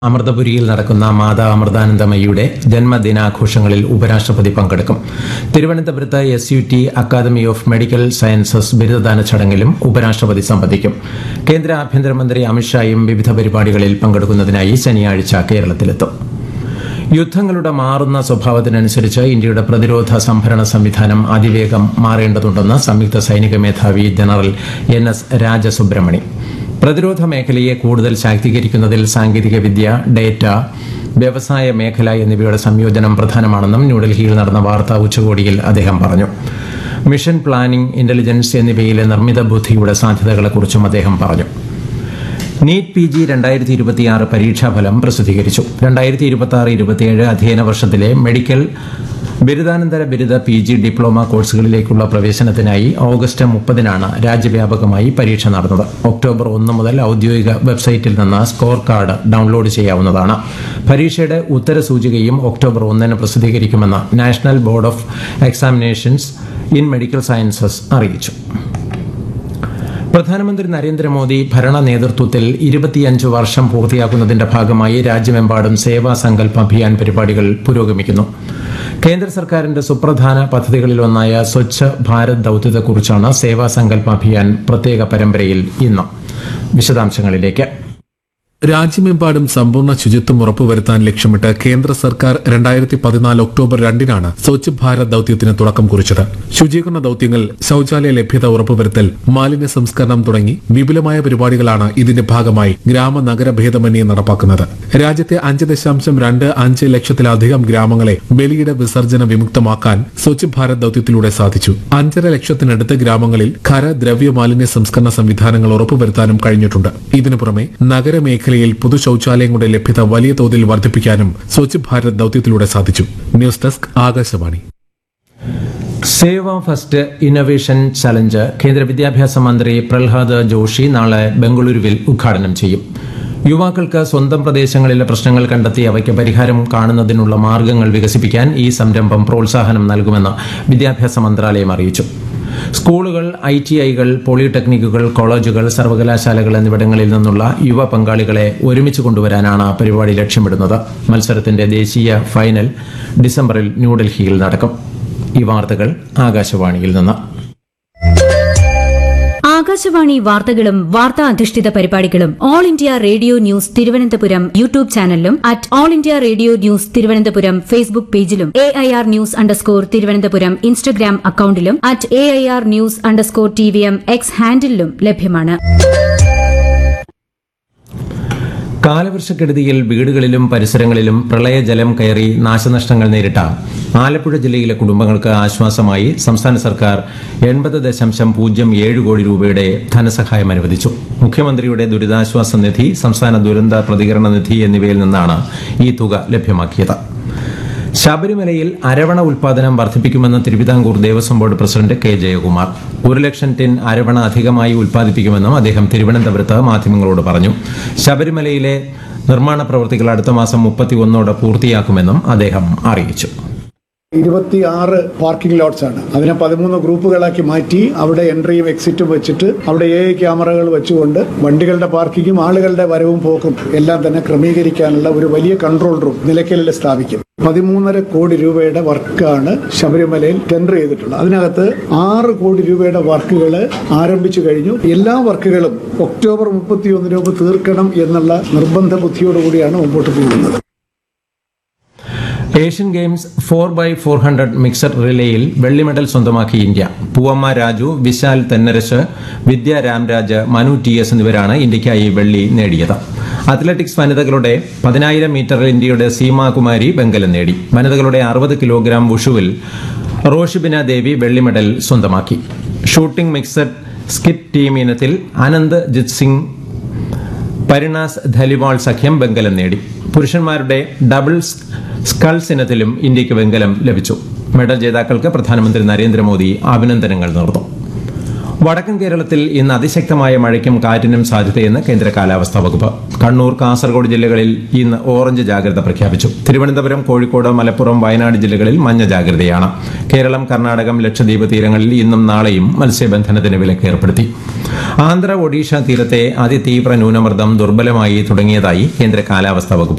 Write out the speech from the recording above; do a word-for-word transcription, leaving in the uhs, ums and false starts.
അമൃതപുരിയിൽ നടക്കുന്ന മാതാ അമൃതാനന്ദമയിയുടെ ജന്മദിനാഘോഷങ്ങളിൽ ഉപരാഷ്ട്രപതി പങ്കെടുക്കും. തിരുവനന്തപുരത്ത് S U T academy of medical sciences ബിരുദദാന ചടങ്ങിലും ഉപരാഷ്ട്രപതി സംബന്ധിക്കും. കേന്ദ്ര ആഭ്യന്തരമന്ത്രി അമിത്ഷായും വിവിധ പരിപാടികളിൽ പങ്കെടുക്കുന്നതിനായി ശനിയാഴ്ച കേരളത്തിലെത്തും. യുദ്ധങ്ങളുടെ മാറുന്ന സ്വഭാവത്തിനനുസരിച്ച് ഇന്ത്യയുടെ പ്രതിരോധ സംഭരണ സംവിധാനം അതിവേഗം മാറേണ്ടതുണ്ടെന്ന് സംയുക്ത സൈനിക മേധാവി ജനറൽ എൻ എസ് രാജസുബ്രഹ്മണി. പ്രതിരോധ മേഖലയെ കൂടുതൽ ശാക്തീകരിക്കുന്നതിൽ സാങ്കേതികവിദ്യ, ഡേറ്റ, വ്യവസായ മേഖല എന്നിവയുടെ സംയോജനം പ്രധാനമാണെന്നും ന്യൂഡൽഹിയിൽ നടന്ന വാർത്താ ഉച്ചകോടിയിൽ അദ്ദേഹം പറഞ്ഞു. മിഷൻ പ്ലാനിംഗ്, ഇന്റലിജൻസ് എന്നിവയിലെ നിർമ്മിത ബുദ്ധിയുടെ സാധ്യതകളെക്കുറിച്ചും അദ്ദേഹം പറഞ്ഞു. നീറ്റ് പി ജി രണ്ടായിരത്തി ഇരുപത്തിയാറ് പരീക്ഷാഫലം പ്രസിദ്ധീകരിച്ചു. രണ്ടായിരത്തി ഇരുപത്തി ആറ് ഇരുപത്തിയേഴ് അധ്യയന വർഷത്തിലെ മെഡിക്കൽ ബിരുദാനന്തര ബിരുദ പി ജി ഡിപ്ലോമ കോഴ്സുകളിലേക്കുള്ള പ്രവേശനത്തിനായി ഓഗസ്റ്റ് മുപ്പതിനാണ് രാജ്യവ്യാപകമായി പരീക്ഷ നടന്നത്. ഒക്ടോബർ ഒന്ന് മുതൽ ഔദ്യോഗിക വെബ്സൈറ്റിൽ നിന്ന് സ്കോർ കാർഡ് ഡൌൺലോഡ് ചെയ്യാവുന്നതാണ്. പരീക്ഷയുടെ ഉത്തരസൂചികയും ഒക്ടോബർ ഒന്നിന് പ്രസിദ്ധീകരിക്കുമെന്ന് national board of examinations in medical sciences അറിയിച്ചു. പ്രധാനമന്ത്രി നരേന്ദ്രമോദി ഭരണ നേതൃത്വത്തിൽ ഇരുപത്തിയഞ്ച് വർഷം പൂർത്തിയാക്കുന്നതിന്റെ ഭാഗമായി രാജ്യമെമ്പാടും സേവാ സങ്കൽപ് അഭിയാൻ പരിപാടികൾ പുരോഗമിക്കുന്നു. കേന്ദ്ര സർക്കാരിന്റെ സുപ്രധാന പദ്ധതികളിലൊന്നായ സ്വച്ഛ് ഭാരത് ദൌത്യത്തെക്കുറിച്ചാണ് സേവാ സങ്കൽപ് അഭിയാൻ പ്രത്യേക പരമ്പരയിൽ ഇന്ന്. വിശദാംശങ്ങളിലേക്ക്. രാജ്യമെമ്പാടും സമ്പൂർണ്ണ ശുചിത്വം ഉറപ്പുവരുത്താൻ ലക്ഷ്യമിട്ട് കേന്ദ്ര സർക്കാർ രണ്ടായിരത്തി പതിനാല് ഒക്ടോബർ രണ്ടിനാണ് സ്വച്ഛ് ഭാരത് ദൌത്യത്തിന് തുടക്കം കുറിച്ചത്. ശുചീകരണ ദൌത്യങ്ങൾ, ശൌചാലയ ലഭ്യത ഉറപ്പുവരുത്തൽ, മാലിന്യ സംസ്കരണം തുടങ്ങി വിപുലമായ പരിപാടികളാണ് ഇതിന്റെ ഭാഗമായി ഗ്രാമ നഗര ഭേദമന്യേ നടപ്പാക്കുന്നത്. രാജ്യത്തെ അഞ്ച് ദശാംശം രണ്ട് അഞ്ച് ലക്ഷത്തിലധികം ഗ്രാമങ്ങളെ വെളിയിട വിസർജന വിമുക്തമാക്കാൻ സ്വച്ഛ് ഭാരത് ദൌത്യത്തിലൂടെ സാധിച്ചു. അഞ്ചര ലക്ഷത്തിനടുത്ത് ഗ്രാമങ്ങളിൽ ഖര ദ്രവ്യ മാലിന്യ സംസ്കരണ സംവിധാനങ്ങൾ ഉറപ്പുവരുത്താനും കഴിഞ്ഞിട്ടുണ്ട്. ഇതിനു പുറമെ നഗരമേഖല യിൽ പൊതു ശൌചാലയങ്ങളുടെ ലഭ്യത വലിയ തോതിൽ വർദ്ധിപ്പിക്കാനും സ്വച്ഛ് ഭാരത് ദൌത്യത്തിലൂടെ സാധിച്ചു. News desk, Akashvani. സേവ ഫസ്റ്റ് ഇന്നൊവേഷൻ ചലഞ്ച് കേന്ദ്ര വിദ്യാഭ്യാസ മന്ത്രി പ്രഹ്ലാദ് ജോഷി നാളെ ബംഗളൂരുവിൽ ഉദ്ഘാടനം ചെയ്യും. യുവാക്കൾക്ക് സ്വന്തം പ്രദേശങ്ങളിലെ പ്രശ്നങ്ങൾ കണ്ടെത്തി അവയ്ക്ക് പരിഹാരം കാണുന്നതിനുള്ള മാർഗ്ഗങ്ങൾ വികസിപ്പിക്കാൻ ഈ സംരംഭം പ്രോത്സാഹനം നൽകുമെന്ന് വിദ്യാഭ്യാസ മന്ത്രാലയം അറിയിച്ചു. സ്കൂളുകൾ, ഐ ടി ഐകൾ, പോളിടെക്നിക്കുകൾ, കോളേജുകൾ, സർവകലാശാലകൾ എന്നിവിടങ്ങളിൽ നിന്നുള്ള യുവ പങ്കാളികളെ ഒരുമിച്ച് കൊണ്ടുവരാനാണ് പരിപാടി ലക്ഷ്യമിടുന്നത്. മത്സരത്തിന്റെ ദേശീയ ഫൈനൽ ഡിസംബറിൽ ന്യൂഡൽഹിയിൽ നടക്കും. ഈ വാർത്തകൾ ആകാശവാണിയിൽ നിന്ന്. ആകാശവാണി വാർത്തകളും വാർത്താ അധിഷ്ഠിത പരിപാടികളും all India radio news Thiruvananthapuram YouTube ചാനലിലും at all India radio news Thiruvananthapuram Facebook പേജിലും A I R news underscore Thiruvananthapuram Instagram അക്കൌണ്ടിലും at A I R news underscore T V M X ഹാൻഡിലും ലഭ്യമാണ്. കാലവർഷക്കെടുതിയിൽ വീടുകളിലും പരിസരങ്ങളിലും പ്രളയജലം കയറി നാശനഷ്ടങ്ങൾ നേരിട്ട ആലപ്പുഴ ജില്ലയിലെ കുടുംബങ്ങൾക്ക് ആശ്വാസമായി സംസ്ഥാന സർക്കാർ എൺപത് ദശാംശം പൂജ്യം ഏഴ് കോടി രൂപയുടെ ധനസഹായം അനുവദിച്ചു. മുഖ്യമന്ത്രിയുടെ ദുരിതാശ്വാസ നിധി, സംസ്ഥാന ദുരന്ത പ്രതികരണ നിധി എന്നിവയിൽ നിന്നാണ് ഈ തുക ലഭ്യമാക്കിയത്. ശബരിമലയിൽ അരവണ ഉൽപാദനം വർദ്ധിപ്പിക്കുമെന്ന് Thiruvithamkoor Devaswom board president K Jayakumar. ഒരു ലക്ഷം ടിൻ അരവണ അധികമായി ഉൽപ്പാദിപ്പിക്കുമെന്നും അദ്ദേഹം തിരുവനന്തപുരത്ത് മാധ്യമങ്ങളോട് പറഞ്ഞു. ശബരിമലയിലെ നിർമ്മാണ പ്രവൃത്തികൾ അടുത്ത മാസം മുപ്പത്തിയൊന്നോടെ പൂർത്തിയാക്കുമെന്നും അദ്ദേഹം അറിയിച്ചു. ഇരുപത്തിയാറ് പാർക്കിംഗ് ലോട്ട്സ് ആണ്. അതിനെ പതിമൂന്ന് ഗ്രൂപ്പുകളാക്കി മാറ്റി അവിടെ എൻട്രിയും എക്സിറ്റും വെച്ചിട്ട് അവിടെ എ ഐ ക്യാമറകൾ വെച്ചുകൊണ്ട് വണ്ടികളുടെ പാർക്കിങ്ങും ആളുകളുടെ വരവും പോക്കും എല്ലാം തന്നെ ക്രമീകരിക്കാനുള്ള ഒരു വലിയ കൺട്രോൾ റൂം നിലയ്ക്കലിൽ സ്ഥാപിക്കും. പതിമൂന്നര കോടി രൂപയുടെ വർക്കാണ് ശബരിമലയിൽ ടെൻഡർ ചെയ്തിട്ടുള്ളത്. അതിനകത്ത് ആറ് കോടി രൂപയുടെ വർക്കുകൾ ആരംഭിച്ചു കഴിഞ്ഞു. എല്ലാ വർക്കുകളും ഒക്ടോബർ മുപ്പത്തിയൊന്നിന് മുമ്പ് തീർക്കണം എന്നുള്ള നിർബന്ധ ബുദ്ധിയോടുകൂടിയാണ് മുമ്പോട്ട് പോകുന്നത്. Asian games four by four hundred mixed റിലേയിൽ വെള്ളി മെഡൽ സ്വന്തമാക്കി ഇന്ത്യ. പൂവമ്മ രാജു, വിശാൽ തെന്നരശ്, വിദ്യ രാംരാജ്, മനു ടി എസ് എന്നിവരാണ് ഇന്ത്യയ്ക്കായി വെള്ളി നേടിയത്. അത്ലറ്റിക്സ് വനിതകളുടെ പതിനായിരം മീറ്ററിൽ ഇന്ത്യയുടെ സീമാകുമാരി വെങ്കലം നേടി. വനിതകളുടെ അറുപത് കിലോഗ്രാം വുഷുവിൽ റോഷിബിന ദേവി വെള്ളി മെഡൽ സ്വന്തമാക്കി. ഷൂട്ടിംഗ് മിക്സഡ് സ്കിറ്റ് ടീം ഇനത്തിൽ അനന്ത് ജിത് സിംഗ്, പരിണാസ് ധലിവാൾ സഖ്യം വെങ്കലം നേടി. പുരുഷന്മാരുടെ ഡബിൾ സ്കൾസ് ഇനത്തിലും ഇന്ത്യയ്ക്ക് വെങ്കലം ലഭിച്ചു. മെഡൽ ജേതാക്കൾക്ക് പ്രധാനമന്ത്രി നരേന്ദ്രമോദി അഭിനന്ദനങ്ങൾ നേർന്നു. വടക്കൻ കേരളത്തിൽ ഇന്ന് അതിശക്തമായ മഴയ്ക്കും കാറ്റിനും സാധ്യതയെന്ന് കേന്ദ്ര കാലാവസ്ഥാ വകുപ്പ്. കണ്ണൂർ, കാസർഗോഡ് ജില്ലകളിൽ ഇന്ന് ഓറഞ്ച് ജാഗ്രത പ്രഖ്യാപിച്ചു. തിരുവനന്തപുരം, കോഴിക്കോട്, മലപ്പുറം, വയനാട് ജില്ലകളിൽ മഞ്ഞ ജാഗ്രതയാണ്. കേരളം, കർണാടകം, ലക്ഷദ്വീപ് തീരങ്ങളിൽ ഇന്നും നാളെയും മത്സ്യബന്ധനത്തിന് വിലക്ക് ഏർപ്പെടുത്തി. ആന്ധ്ര, ഒഡീഷ തീരത്തെ അതിതീവ്ര ന്യൂനമർദ്ദം ദുർബലമായി തുടങ്ങിയതായി കേന്ദ്ര കാലാവസ്ഥാ വകുപ്പ്.